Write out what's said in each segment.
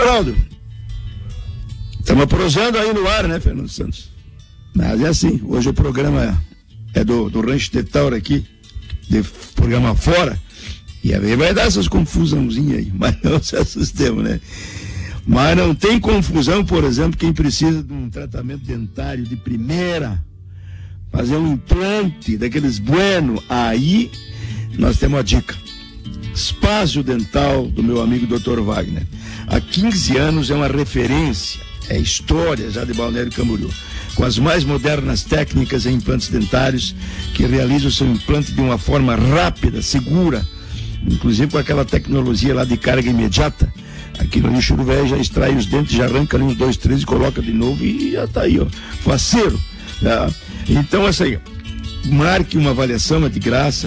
Geraldo, estamos prosando aí no ar, né, Fernando Santos? Mas é assim, hoje o programa é do Rancho de Taura aqui, de programa fora, e aí vai dar essas confusãozinhas aí, mas não se assustemos, né? Mas não tem confusão, por exemplo, quem precisa de um tratamento dentário de primeira, fazer um implante daqueles bueno, aí nós temos a dica. Espaço Dental do meu amigo Dr. Wagner. Há 15 anos é uma referência, é história já de Balneário Camboriú, com as mais modernas técnicas em implantes dentários, que realizam o seu implante de uma forma rápida, segura, inclusive com aquela tecnologia lá de carga imediata. Aqui no lixo do velho já extrai os dentes, já arranca ali uns 2, 3 e coloca de novo e já tá aí, ó, faceiro. Tá? Então, assim, marque uma avaliação, é de graça,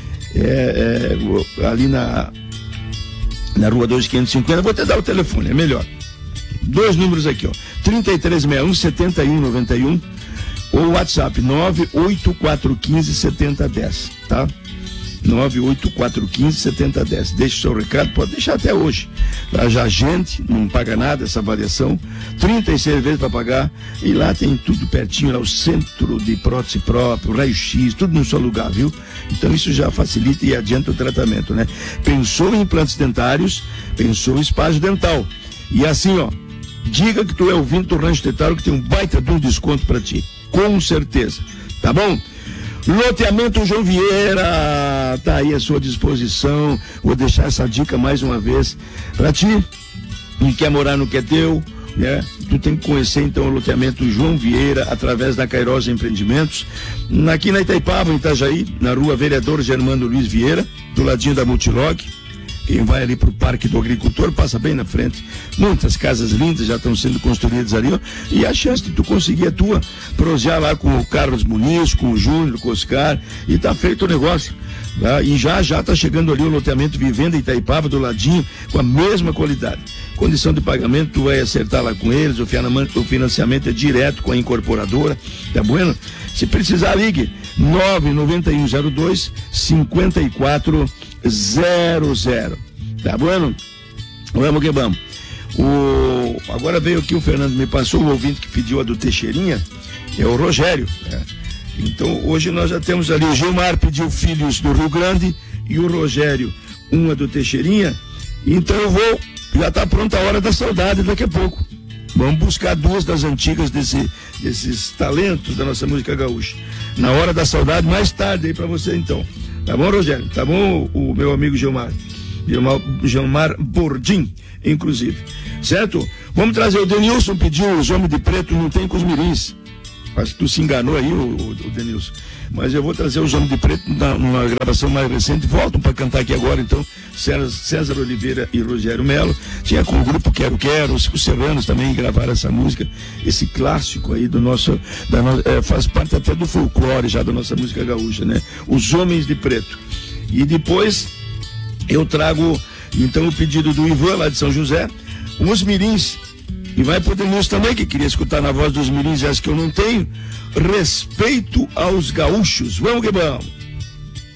ali na rua 2550, vou até dar o telefone, é melhor. 2 números aqui, ó, 3361-7191 ou WhatsApp 98415-7010, tá? 98415-7010. Deixe o seu recado, pode deixar até hoje. Já a gente não paga nada essa avaliação, 36 vezes para pagar, e lá tem tudo pertinho, lá o centro de prótese próprio, raio-x, tudo num só lugar, viu? Então isso já facilita e adianta o tratamento, né? Pensou em implantes dentários, pensou em espaço dental. E assim, ó, diga que tu é ouvinte do Rancho de Taura, que tem um baita de um desconto para ti, com certeza, tá bom? Loteamento João Vieira, tá aí à sua disposição. Vou deixar essa dica mais uma vez para ti que quer morar no que é teu, né? Tu tem que conhecer então o loteamento João Vieira através da Cairosa Empreendimentos, aqui na Itaipava, em Itajaí, na rua Vereador Germano Luiz Vieira, do ladinho da Multilog. Quem vai ali pro Parque do Agricultor passa bem na frente. Muitas casas lindas já estão sendo construídas ali, ó, e a chance de tu conseguir a tua, prosear lá com o Carlos Muniz, com o Júnior, com o Oscar, e tá feito o negócio. Tá? E já tá chegando ali o loteamento Vivenda Itaipava do ladinho, com a mesma qualidade. Condição de pagamento, tu vai acertar lá com eles, o financiamento é direto com a incorporadora, tá bueno? Se precisar, ligue 99102-5400. Tá bueno? Vamos que vamos. Agora veio aqui o Fernando, me passou o ouvinte que pediu a do Teixeirinha, é o Rogério, né? Então hoje nós já temos ali, o Gilmar pediu Filhos do Rio Grande e o Rogério uma do Teixeirinha. Então já tá pronta a Hora da Saudade daqui a pouco. Vamos buscar 2 das antigas desses talentos da nossa música gaúcha. Na Hora da Saudade, mais tarde aí pra você então. Tá bom, Rogério? Tá bom, o meu amigo Gilmar Bordim, inclusive. Certo? Vamos trazer o Denilson, pediu Os Homens de Preto Não Tem com os Mirins. Acho que tu se enganou aí, o Denilson. Mas eu vou trazer Os Homens de Preto numa gravação mais recente. Voltam para cantar aqui agora, então. César Oliveira e Rogério Melo. Tinha com o grupo Quero Quero, os Serranos também gravaram essa música. Esse clássico aí do nosso. Faz parte até do folclore já da nossa música gaúcha, né? Os Homens de Preto. E depois eu trago, então, o pedido do Ivan, lá de São José, Os Mirins. E vai pro Denilson também, que queria escutar na voz dos Mirins, essa que eu não tenho. Respeito aos gaúchos. Vamos que vamos.